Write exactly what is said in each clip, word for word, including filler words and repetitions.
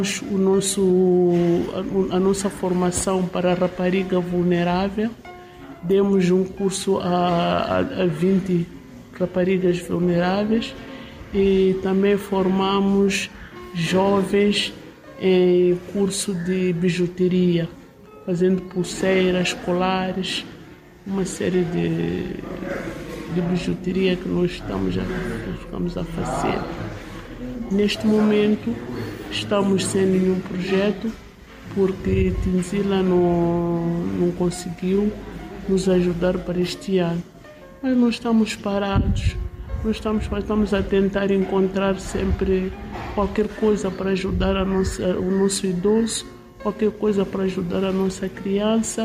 O nosso, a, a nossa formação para a rapariga vulnerável, demos um curso a, a, a vinte raparigas vulneráveis e também formamos jovens em curso de bijuteria, fazendo pulseiras, colares, uma série de, de bijuteria que nós estamos a, estamos a fazer. Neste momento, estamos sem nenhum projeto, porque Tinzila não, não conseguiu nos ajudar para este ano. Mas não estamos parados, nós estamos, estamos a tentar encontrar sempre qualquer coisa para ajudar a nossa, o nosso idoso, qualquer coisa para ajudar a nossa criança,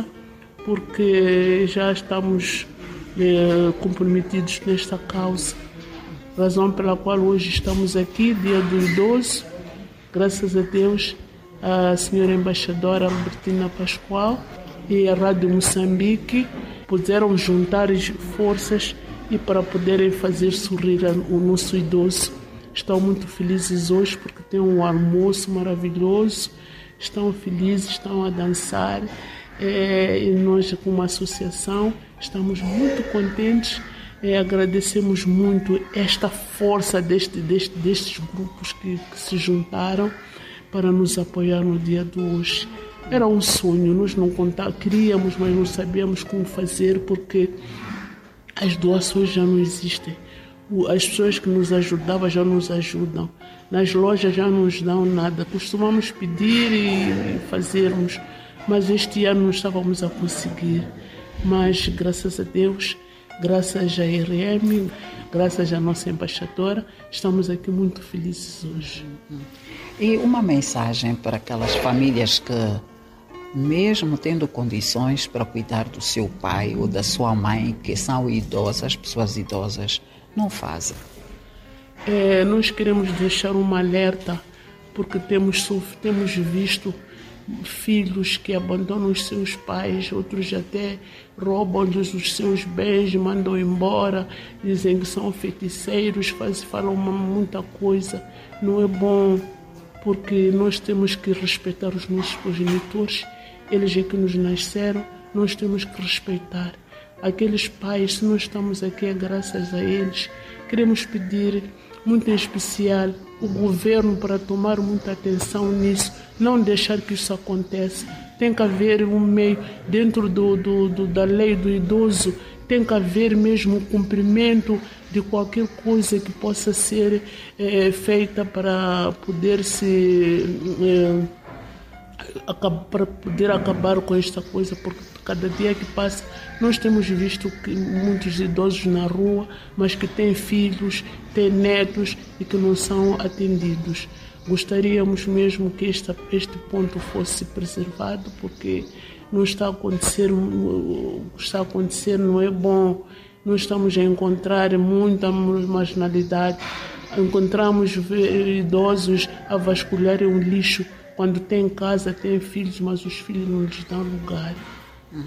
porque já estamos eh, comprometidos nesta causa. Razão pela qual hoje estamos aqui, Dia do Idoso. Graças a Deus, a senhora embaixadora Albertina Pascoal e a Rádio Moçambique puderam juntar forças e para poderem fazer sorrir o nosso idoso. Estão muito felizes hoje porque tem um almoço maravilhoso, estão felizes, estão a dançar. É, e nós, como associação, estamos muito contentes. É, agradecemos muito esta força deste, deste, destes grupos que, que se juntaram para nos apoiar no dia de hoje. Era um sonho, nós não contava, queríamos, mas não sabíamos como fazer porque as doações já não existem. As pessoas que nos ajudavam já nos ajudam. Nas lojas já não nos dão nada. Costumamos pedir e fazermos, mas este ano não estávamos a conseguir. Mas graças a Deus, graças à R M, graças à nossa embaixadora, estamos aqui muito felizes hoje. E uma mensagem para aquelas famílias que, mesmo tendo condições para cuidar do seu pai ou da sua mãe, que são idosas, pessoas idosas, não fazem. É, nós queremos deixar um alerta, porque temos, temos visto filhos que abandonam os seus pais, outros até roubam-lhes os seus bens, mandam embora, dizem que são feiticeiros, faz, falam uma, muita coisa. Não é bom, porque nós temos que respeitar os nossos progenitores, eles é que nos nasceram, nós temos que respeitar. Aqueles pais, se nós estamos aqui é graças a eles. Queremos pedir, muito em especial, o governo para tomar muita atenção nisso, não deixar que isso aconteça. Tem que haver um meio, dentro do, do, do, da lei do idoso, tem que haver mesmo o cumprimento de qualquer coisa que possa ser é, feita para poder se... É, para poder acabar com esta coisa, porque cada dia que passa nós temos visto que muitos idosos na rua, mas que têm filhos, têm netos e que não são atendidos. Gostaríamos mesmo que este, este ponto fosse preservado, porque não está a acontecer, está a acontecer, não é bom. Nós estamos a encontrar muita marginalidade, encontramos idosos a vasculharem um lixo quando tem casa, tem filhos, mas os filhos não lhes dão lugar. Uhum.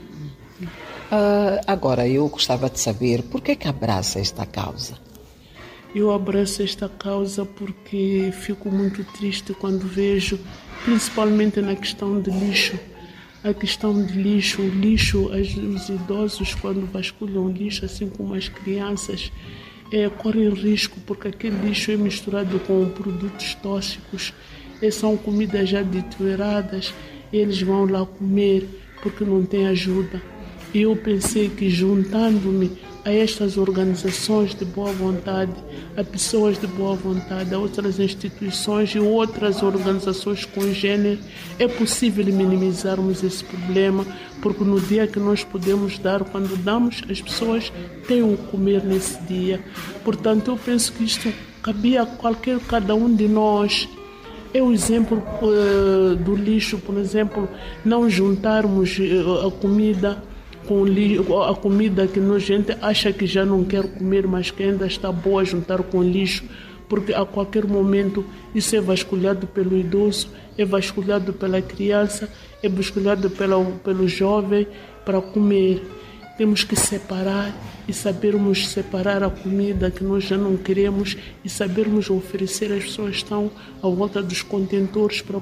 Uh, agora, eu gostava de saber por que que abraça esta causa? Eu abraço esta causa porque fico muito triste quando vejo, principalmente na questão de lixo, a questão de lixo, o lixo, os idosos quando vasculham lixo, assim como as crianças, é, correm risco porque aquele lixo é misturado com produtos tóxicos. E são comidas já deterioradas, eles vão lá comer porque não tem ajuda. E eu pensei que juntando-me a estas organizações de boa vontade, a pessoas de boa vontade, a outras instituições e outras organizações congêneres, é possível minimizarmos esse problema, porque no dia que nós podemos dar, quando damos, as pessoas têm o comer nesse dia. Portanto, eu penso que isto cabia a qualquer, cada um de nós. É o exemplo uh, do lixo, por exemplo, não juntarmos uh, a comida com lixo, a comida que a gente acha que já não quer comer, mas que ainda está boa, juntar com lixo, porque a qualquer momento isso é vasculhado pelo idoso, é vasculhado pela criança, é vasculhado pela, pelo jovem para comer. Temos que separar e sabermos separar a comida que nós já não queremos e sabermos oferecer às pessoas que estão à volta dos contentores para